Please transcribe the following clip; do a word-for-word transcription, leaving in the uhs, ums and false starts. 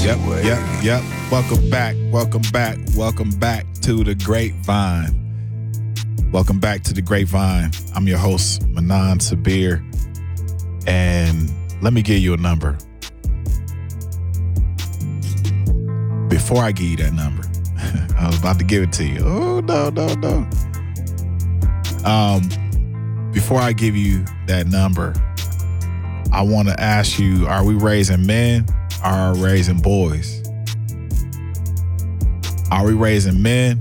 Yep, yep, yep. Welcome back. Welcome back. Welcome back to the Grapevine. Welcome back to the Grapevine. I'm your host, Manan Sabir. And let me give you a number. Before I give you that number, I was about to give it to you. Oh, no, no, no. Um, before I give you that number, I want to ask you, are we raising men or are we raising boys? Are we raising men